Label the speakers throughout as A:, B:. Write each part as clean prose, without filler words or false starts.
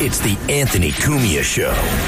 A: It's the Anthony Cumia Show.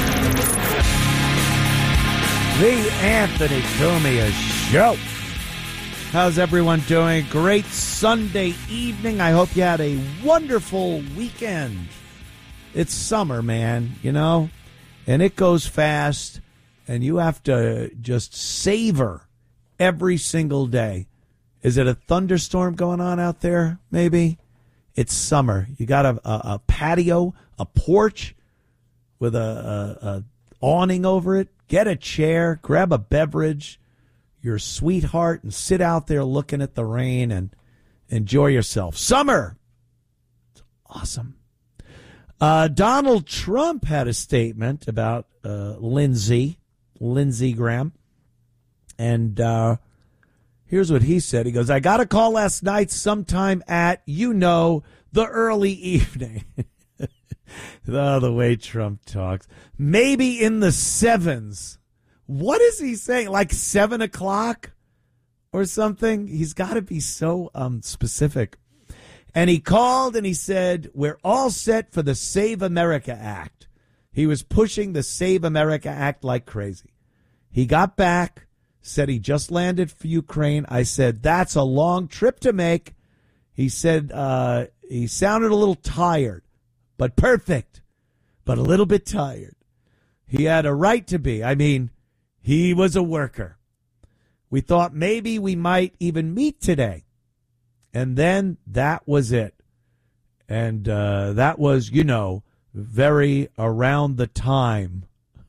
B: The Anthony Cumia Show. How's everyone doing? Great Sunday evening. I hope you had a wonderful weekend. It's summer, man, you know, and it goes fast, and you have to just savor every single day. Is it a thunderstorm going on out there, maybe? It's summer. You got a patio, a porch with a awning over it. Get a chair, grab a beverage, your sweetheart, and sit out there looking at the rain and enjoy yourself. Summer! It's awesome. Donald Trump had a statement about Lindsey Graham. And here's what he said. He goes, I got a call last night sometime at, the early evening. The way Trump talks. Maybe in the sevens. What is he saying? Like 7 o'clock or something? He's got to be so specific. And he called and he said, we're all set for the Save America Act. He was pushing the Save America Act like crazy. He got back, said he just landed for Ukraine. I said, that's a long trip to make. He said he sounded a little tired, but perfect, but a little bit tired. He had a right to be. I mean, he was a worker. We thought maybe we might even meet today. And then that was it. And that was, very around the time.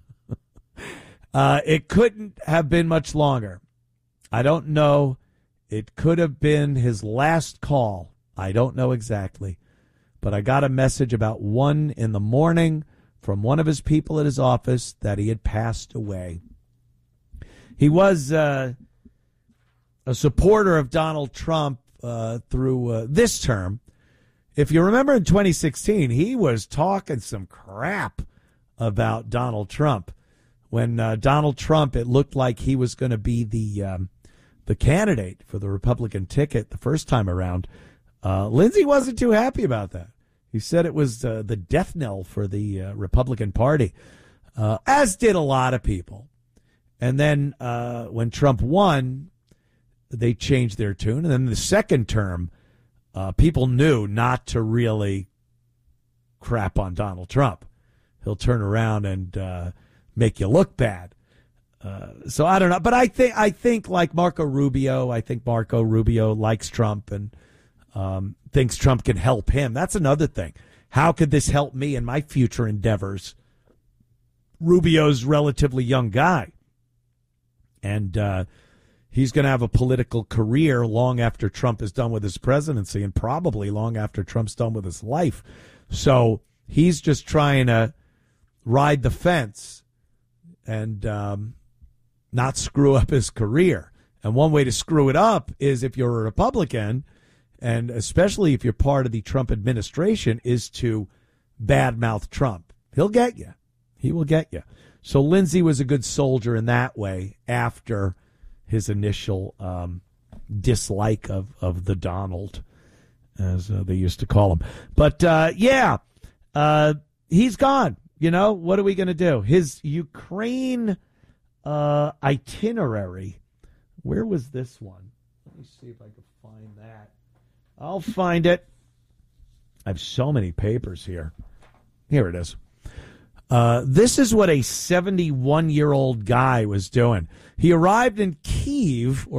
B: It couldn't have been much longer. I don't know. It could have been his last call. I don't know exactly. But I got a message about 1 a.m. from one of his people at his office that he had passed away. He was a supporter of Donald Trump through this term. If you remember in 2016, he was talking some crap about Donald Trump. When Donald Trump, it looked like he was going to be the candidate for the Republican ticket the first time around. Lindsey wasn't too happy about that. He said it was the death knell for the Republican Party, as did a lot of people. And then when Trump won, they changed their tune. And then the second term, people knew not to really crap on Donald Trump. He'll turn around and make you look bad. So I don't know. But I think like Marco Rubio, Marco Rubio likes Trump and thinks Trump can help him. That's another thing. How could this help me in my future endeavors? Rubio's a relatively young guy. And he's going to have a political career long after Trump is done with his presidency and probably long after Trump's done with his life. So he's just trying to ride the fence and not screw up his career. And one way to screw it up is if you're a Republican, and especially if you're part of the Trump administration, is to badmouth Trump. He'll get you. He will get you. So Lindsey was a good soldier in that way after his initial dislike of the Donald, as they used to call him. But, he's gone. What are we going to do? His Ukraine itinerary, where was this one? Let me see if I can find that. I'll find it. I have so many papers here. Here it is. This is what a 71-year-old guy was doing. He arrived in Kiev,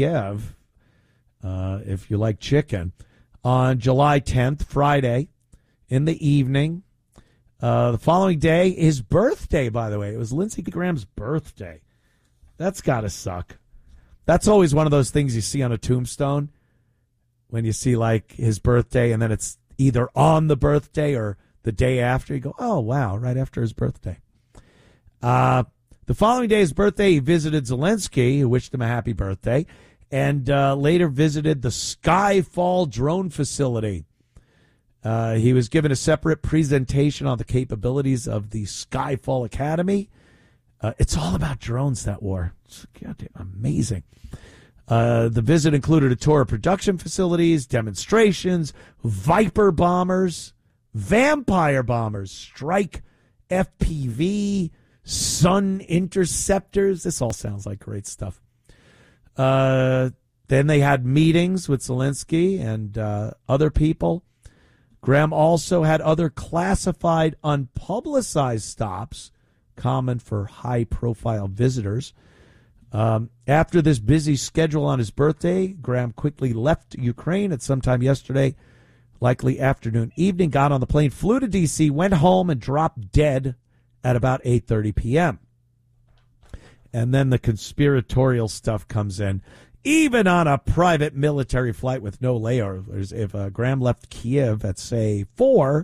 B: if you like chicken, on July 10th, Friday, in the evening. The following day, his birthday, by the way. It was Lindsey Graham's birthday. That's got to suck. That's always one of those things you see on a tombstone when you see, like, his birthday, and then it's either on the birthday or the day after. You go, oh, wow, right after his birthday. The following day, his birthday, he visited Zelensky, who wished him a happy birthday, and later visited the Skyfall drone facility. He was given a separate presentation on the capabilities of the Skyfall Academy. It's all about drones, that war. It's goddamn amazing. The visit included a tour of production facilities, demonstrations, Viper bombers. Vampire bombers strike FPV, Sun interceptors. This all sounds like great stuff. Then they had meetings with Zelensky and other people. Graham also had other classified, unpublicized stops, common for high-profile visitors. After this busy schedule on his birthday, Graham quickly left Ukraine at some time yesterday, likely afternoon, evening, got on the plane, flew to D.C., went home, and dropped dead at about 8:30 p.m. And then the conspiratorial stuff comes in. Even on a private military flight with no layovers, if Graham left Kiev at, say, 4,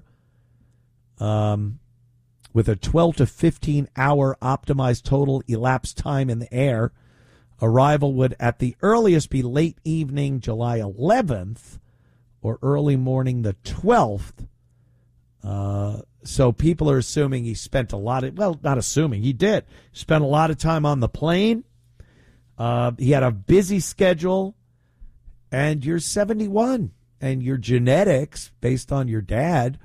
B: with a 12 to 15-hour optimized total elapsed time in the air, arrival would at the earliest be late evening, July 11th, or early morning, the 12th. So people are assuming he spent a lot of, well, not assuming, he did. Spent a lot of time on the plane. He had a busy schedule, and you're 71, and your genetics, based on your dad,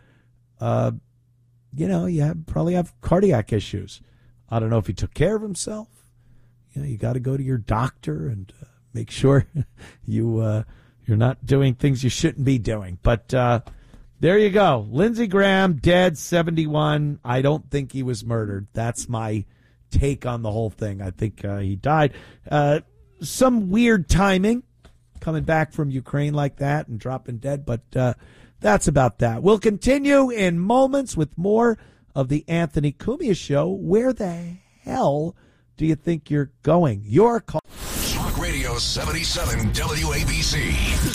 B: you probably have cardiac issues. I don't know if he took care of himself. You got to go to your doctor and make sure you're not doing things you shouldn't be doing. But there you go. Lindsey Graham, dead, 71. I don't think he was murdered. That's my take on the whole thing. I think he died. Some weird timing, coming back from Ukraine like that and dropping dead, but that's about that. We'll continue in moments with more of the Anthony Cumia Show. Where the hell do you think you're going? Your call.
A: Talk Radio 77 WABC.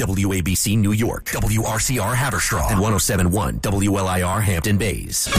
A: WABC New York. WRCR Haverstraw. And 107.1 WLIR Hampton Bays.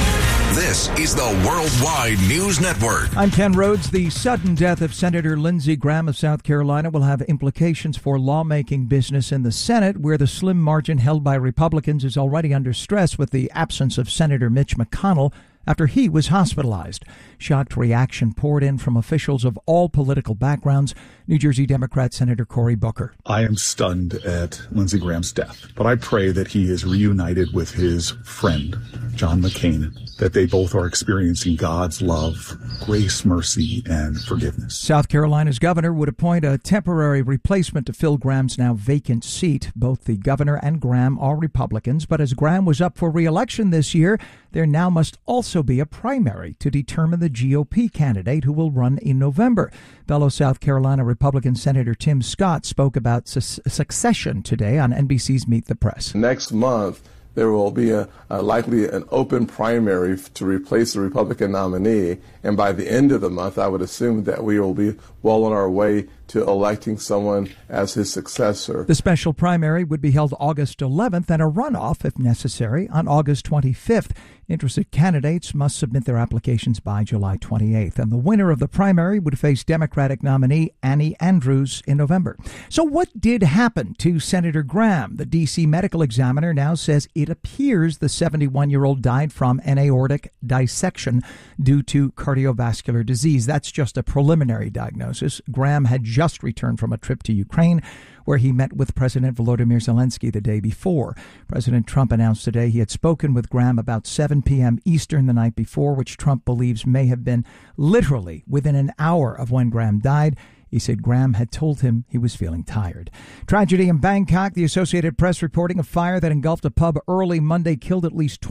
A: This is the Worldwide News Network.
C: I'm Ken Rhodes. The sudden death of Senator Lindsey Graham of South Carolina will have implications for lawmaking business in the Senate, where the slim margin held by Republicans is already under stress with the absence of Senator Mitch McConnell after he was hospitalized. Shocked reaction poured in from officials of all political backgrounds. New Jersey Democrat Senator Cory Booker.
D: I am stunned at Lindsey Graham's death, but I pray that he is reunited with his friend, John McCain, that they both are experiencing God's love, grace, mercy, and forgiveness.
C: South Carolina's governor would appoint a temporary replacement to fill Graham's now vacant seat. Both the governor and Graham are Republicans, but as Graham was up for re-election this year, there now must also be a primary to determine the GOP candidate who will run in November. Fellow South Carolina Republican Senator Tim Scott spoke about succession today on NBC's Meet the Press.
E: Next month, there will be likely an open primary to replace the Republican nominee. And by the end of the month, I would assume that we will be well on our way to electing someone as his successor.
C: The special primary would be held August 11th and a runoff, if necessary, on August 25th. Interested candidates must submit their applications by July 28th. And the winner of the primary would face Democratic nominee Annie Andrews in November. So what did happen to Senator Graham? The D.C. medical examiner now says it appears the 71-year-old died from an aortic dissection due to cardiovascular disease. That's just a preliminary diagnosis. Graham had just returned from a trip to Ukraine, where he met with President Volodymyr Zelensky the day before. President Trump announced today he had spoken with Graham about 7 p.m. Eastern the night before, which Trump believes may have been literally within an hour of when Graham died. He said Graham had told him he was feeling tired. Tragedy in Bangkok. The Associated Press reporting a fire that engulfed a pub early Monday killed at least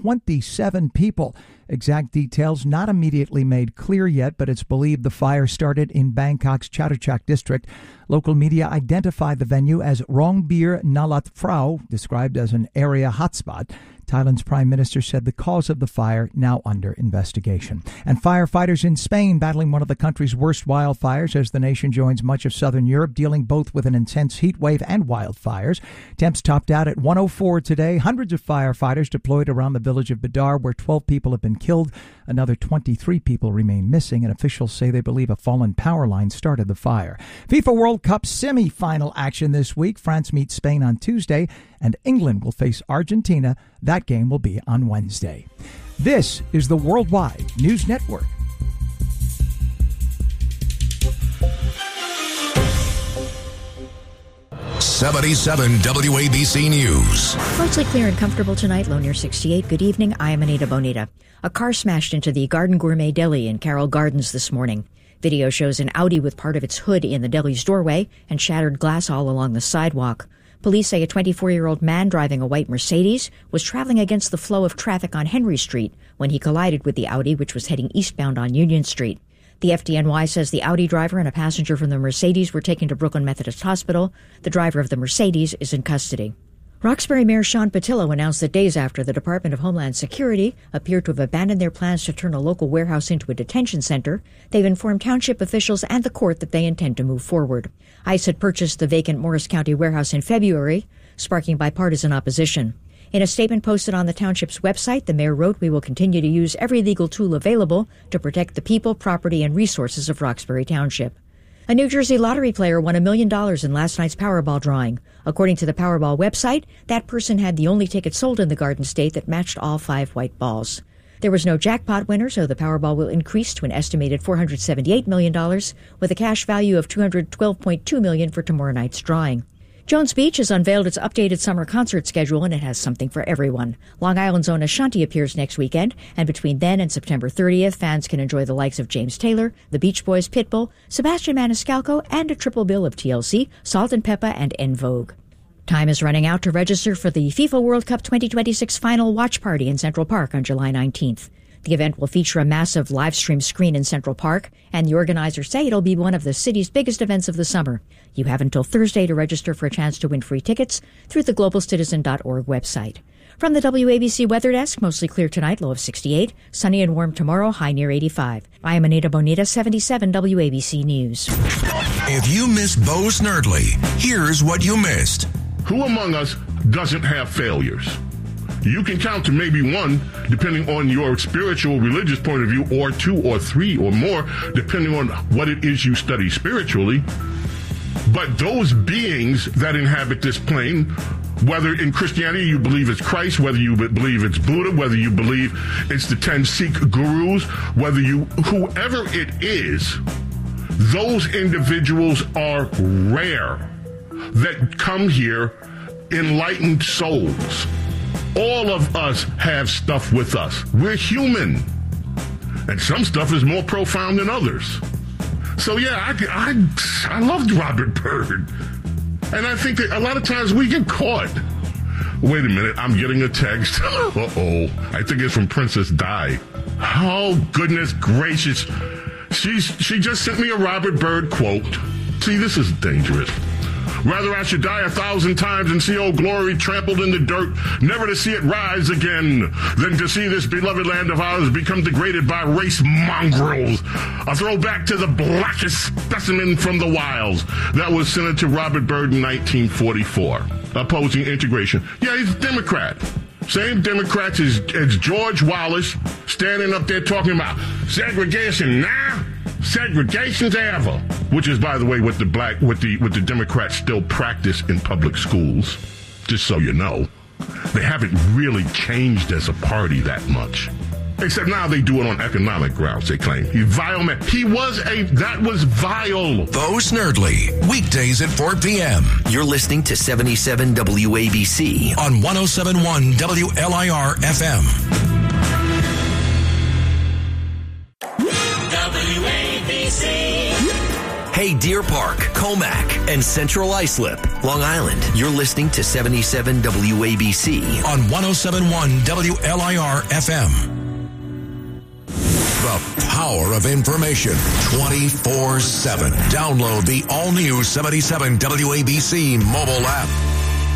C: 27 people. Exact details not immediately made clear yet, but it's believed the fire started in Bangkok's Chatuchak district. Local media identified the venue as Rongbir Nalat Phra, described as an area hotspot. Thailand's prime minister said the cause of the fire now under investigation. And firefighters in Spain battling one of the country's worst wildfires as the nation joins much of southern Europe, dealing both with an intense heat wave and wildfires. Temps topped out at 104 today. Hundreds of firefighters deployed around the village of Badar, where 12 people have been killed. Another 23 people remain missing, and officials say they believe a fallen power line started the fire. FIFA World Cup semi-final action this week. France meets Spain on Tuesday, and England will face Argentina. That game will be on Wednesday. This is the Worldwide News Network.
A: 77 WABC News.
F: Mostly clear and comfortable tonight, low near 68. Good evening, I am Anita Bonita. A car smashed into the Garden Gourmet Deli in Carroll Gardens this morning. Video shows an Audi with part of its hood in the deli's doorway and shattered glass all along the sidewalk. Police say a 24-year-old man driving a white Mercedes was traveling against the flow of traffic on Henry Street when he collided with the Audi, which was heading eastbound on Union Street. The FDNY says the Audi driver and a passenger from the Mercedes were taken to Brooklyn Methodist Hospital. The driver of the Mercedes is in custody. Roxbury Mayor Sean Patillo announced that days after the Department of Homeland Security appeared to have abandoned their plans to turn a local warehouse into a detention center, they've informed township officials and the court that they intend to move forward. ICE had purchased the vacant Morris County warehouse in February, sparking bipartisan opposition. In a statement posted on the township's website, the mayor wrote, "We will continue to use every legal tool available to protect the people, property, and resources of Roxbury Township." A New Jersey lottery player won $1 million in last night's Powerball drawing. According to the Powerball website, that person had the only ticket sold in the Garden State that matched all 5 white balls. There was no jackpot winner, so the Powerball will increase to an estimated $478 million, with a cash value of $212.2 million for tomorrow night's drawing. Jones Beach has unveiled its updated summer concert schedule, and it has something for everyone. Long Island's own Ashanti appears next weekend, and between then and September 30th, fans can enjoy the likes of James Taylor, the Beach Boys, Pitbull, Sebastian Maniscalco, and a triple bill of TLC, Salt and Pepper, and En Vogue. Time is running out to register for the FIFA World Cup 2026 final watch party in Central Park on July 19th. The event will feature a massive live stream screen in Central Park, and the organizers say it'll be one of the city's biggest events of the summer. You have until Thursday to register for a chance to win free tickets through the globalcitizen.org website. From the WABC Weather Desk, mostly clear tonight, low of 68. Sunny and warm tomorrow, high near 85. I am Anita Bonita, 77 WABC News.
A: If you missed Bo Snerdley, here's what you missed.
G: Who among us doesn't have failures? You can count to maybe one, depending on your spiritual, religious point of view, or 2 or 3 or more, depending on what it is you study spiritually. But those beings that inhabit this plane, whether in Christianity you believe it's Christ, whether you believe it's Buddha, whether you believe it's the 10 Sikh gurus, whoever it is, those individuals are rare that come here enlightened souls. All of us have stuff with us. We're human. And some stuff is more profound than others. So yeah, I loved Robert Byrd. And I think that a lot of times we get caught. Wait a minute, I'm getting a text. Uh-oh. I think it's from Princess Di. Oh, goodness gracious. She just sent me a Robert Byrd quote. See, this is dangerous. Rather I should die 1,000 times and see old glory trampled in the dirt, never to see it rise again, than to see this beloved land of ours become degraded by race mongrels. A throwback to the blackest specimen from the wilds. That was Senator Robert Byrd in 1944, opposing integration. Yeah, he's a Democrat. Same Democrats as George Wallace, standing up there talking about segregation now. Segregation's ever, which is, by the way, what the Democrats still practice in public schools. Just so you know, they haven't really changed as a party that much. Except now they do it on economic grounds, they claim. He's vile man. That was vile.
A: Bo Snerdley, weekdays at 4 p.m. You're listening to 77 WABC on 107.1 WLIR FM. Hey, Deer Park, Comac, and Central Islip, Long Island. You're listening to 77 WABC on 107.1 WLIR FM. The power of information 24/7. Download the all-new 77 WABC mobile app.